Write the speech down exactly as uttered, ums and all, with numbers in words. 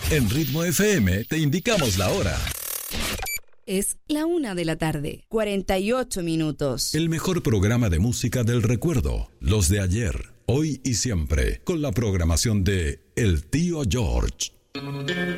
En Ritmo F M te indicamos la hora. Es la una de la tarde, cuarenta y ocho minutos. El mejor programa de música del recuerdo. Los de ayer, hoy y siempre. Con la programación de El Tío George.